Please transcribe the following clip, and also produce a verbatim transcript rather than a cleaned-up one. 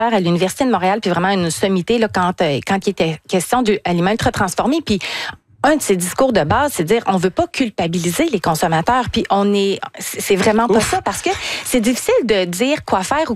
à l'Université de Montréal, puis vraiment une sommité là, quand, euh, quand il était question d'aliments ultra transformés. Puis un de ses discours de base, c'est de dire on veut pas culpabiliser les consommateurs. Puis on est, c'est vraiment pas Ouf. ça, parce que c'est difficile de dire quoi faire ou